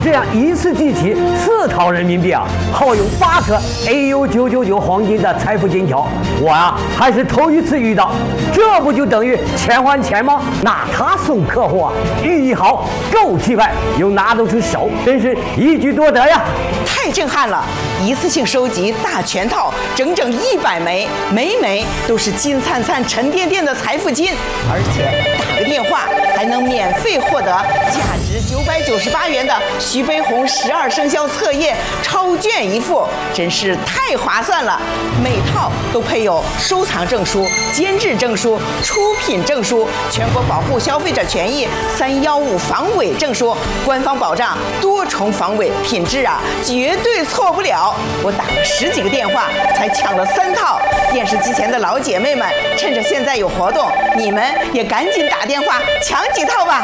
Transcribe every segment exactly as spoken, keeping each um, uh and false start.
这样一次集齐四套人民币啊，耗用八颗 A U 九九九黄金的财富金条，我啊还是头一次遇到，这不就等于钱还钱吗？那他送客户啊，寓意好，够气派，又拿得出手，真是一举多得呀！ 太震撼了！一次性收集大全套，整整一百枚，每枚都是金灿灿、沉甸甸的财富金，而且打个电话还能免费获得价值九百九十八元的徐悲鸿十二生肖册页超卷一副，真是太划算了！每套都配有收藏证书、监制证书、出品证书、全国保护消费者权益三一五防伪证书，官方保障多重防伪，品质啊绝对错不了。我打了十几个电话才抢了三套。电视机前的老姐妹们，趁着现在有活动，你们也赶紧打电话抢几套吧。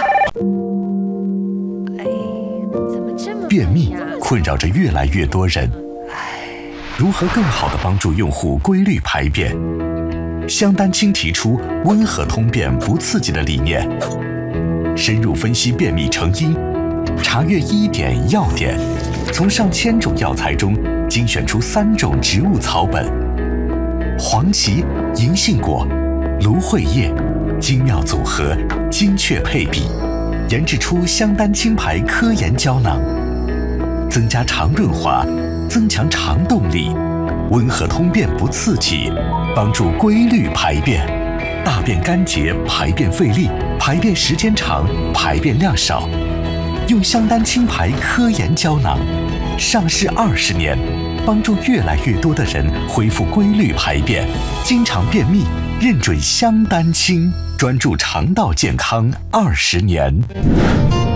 便秘困扰着越来越多人，如何更好地帮助用户规律排便？香丹青提出温和通便不刺激的理念，深入分析便秘成因，查阅医典药典，从上千种药材中精选出三种植物草本，黄芪、银杏果、芦荟叶，精妙组合，精确配比，研制出香丹青牌科研胶囊，增加肠润滑，增强肠动力，温和通便不刺激，帮助规律排便，大便干结，排便费力，排便时间长，排便量少。用香丹青牌科研胶囊，上市二十年，帮助越来越多的人恢复规律排便，经常便秘，认准香丹青，专注肠道健康二十年。